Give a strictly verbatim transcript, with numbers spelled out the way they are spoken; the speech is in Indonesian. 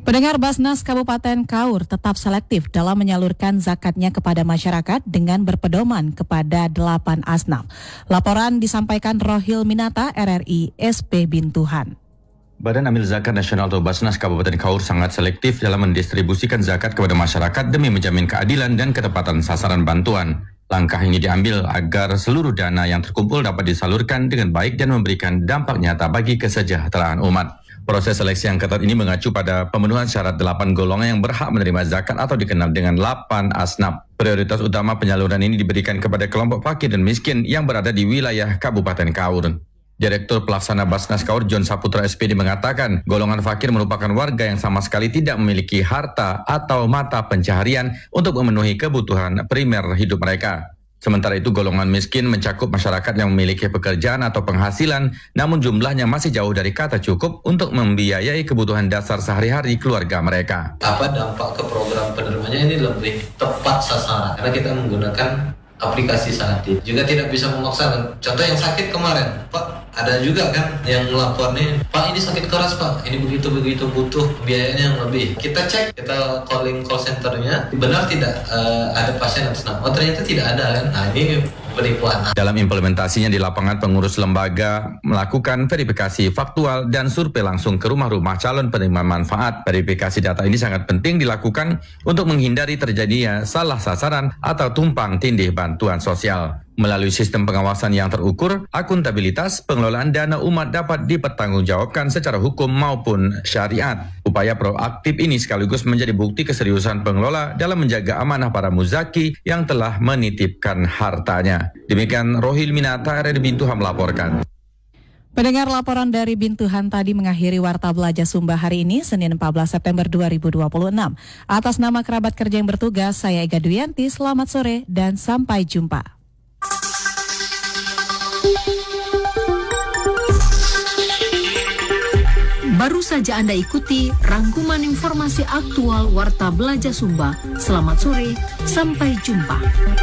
Pendengar, Basnas Kabupaten Kaur tetap selektif dalam menyalurkan zakatnya kepada masyarakat dengan berpedoman kepada delapan asnaf. Laporan disampaikan Rohil Minata, R R I S P Bintuhan. Badan Amil Zakat Nasional atau Basnas Kabupaten Kaur sangat selektif dalam mendistribusikan zakat kepada masyarakat demi menjamin keadilan dan ketepatan sasaran bantuan. Langkah ini diambil agar seluruh dana yang terkumpul dapat disalurkan dengan baik dan memberikan dampak nyata bagi kesejahteraan umat. Proses seleksi yang ketat ini mengacu pada pemenuhan syarat delapan golongan yang berhak menerima zakat atau dikenal dengan delapan asnaf. Prioritas utama penyaluran ini diberikan kepada kelompok fakir dan miskin yang berada di wilayah Kabupaten Kaur. Direktur Pelaksana Basnas Kaur John Saputra S P D mengatakan, golongan fakir merupakan warga yang sama sekali tidak memiliki harta atau mata pencaharian untuk memenuhi kebutuhan primer hidup mereka. Sementara itu golongan miskin mencakup masyarakat yang memiliki pekerjaan atau penghasilan, namun jumlahnya masih jauh dari kata cukup untuk membiayai kebutuhan dasar sehari-hari keluarga mereka. Apa dampak ke program penerimanya ini lebih tepat sasaran, karena kita menggunakan aplikasi Sangatip. Juga tidak bisa memaksakan. Contoh yang sakit kemarin, Pak, ada juga kan yang melapor nih, Pak ini sakit keras Pak, ini begitu-begitu butuh biayanya yang lebih. Kita cek, kita calling call centernya, benar tidak uh, ada pasien atas nama? Oh ternyata tidak ada kan? Nah ini penipuan. Dalam implementasinya di lapangan, pengurus lembaga melakukan verifikasi faktual dan survei langsung ke rumah-rumah calon penerima manfaat. Verifikasi data ini sangat penting dilakukan untuk menghindari terjadinya salah sasaran atau tumpang tindih bantuan sosial. Melalui sistem pengawasan yang terukur, akuntabilitas pengelolaan dana umat dapat dipertanggungjawabkan secara hukum maupun syariat. Upaya proaktif ini sekaligus menjadi bukti keseriusan pengelola dalam menjaga amanah para muzaki yang telah menitipkan hartanya. Demikian Rohil Minata, R R I Bintuhan melaporkan. Pendengar, laporan dari Bintuhan tadi mengakhiri Warta Belajar Sumba hari ini, Senin empat belas September dua ribu dua puluh enam. Atas nama kerabat kerja yang bertugas, saya Ega Duyanti, selamat sore dan sampai jumpa. Baru saja Anda ikuti rangkuman informasi aktual Warta Belajar Sumba. Selamat sore, sampai jumpa.